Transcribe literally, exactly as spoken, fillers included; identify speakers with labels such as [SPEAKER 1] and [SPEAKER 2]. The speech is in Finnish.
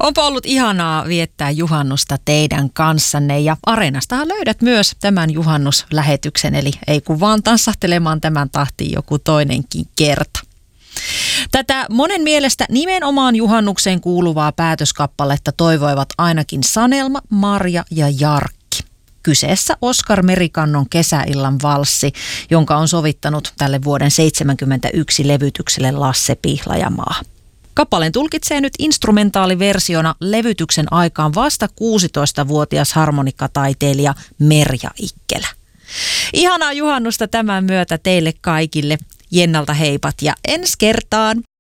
[SPEAKER 1] Onpa ollut ihanaa viettää juhannusta teidän kanssanne ja Areenastahan löydät myös tämän juhannuslähetyksen, eli ei kun vaan tanssahtelemaan tämän tahtiin joku toinenkin kerta. Tätä monen mielestä nimenomaan juhannukseen kuuluvaa päätöskappaletta toivoivat ainakin Sanelma, Marja ja Jarkki. Kyseessä Oskar Merikannon Kesäillan valssi, jonka on sovittanut tälle vuoden seitsemänkymmentäyksi levytykselle Lasse Pihlajamaa. Kappaleen tulkitsee nyt instrumentaaliversiona levytyksen aikaan vasta kuusitoistavuotias harmonikkataiteilija Merja Ikkelä. Ihanaa juhannusta tämän myötä teille kaikille. Jennalta heipat ja ensi kertaan!